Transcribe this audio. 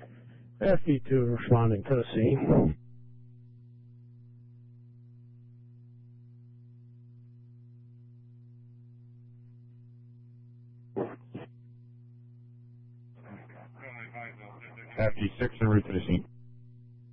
FE2 responding to the scene. FE6 en route to the scene.